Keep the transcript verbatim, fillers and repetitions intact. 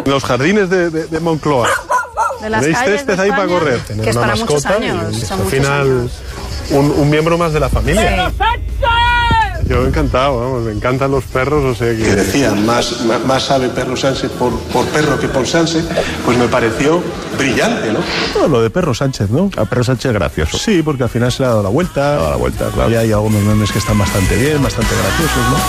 Los jardines de, de, de Moncloa. De las ¿Tenéis calles césped de ahí España, para correr? que Tener es una para muchos mascota años, y son al muchos final años. un, un miembro más de la familia. Sí. Yo encantado, vamos, me encantan los perros, o sea que... que decían más, más, más sabe Perro Sánchez por, por perro que por Sánchez, pues me pareció brillante, ¿no? Todo lo de Perro Sánchez, ¿no? A Perro Sánchez gracioso. Sí, porque al final se le ha dado la vuelta. A la vuelta, claro. Y hay algunos memes que están bastante bien, bastante graciosos, ¿no?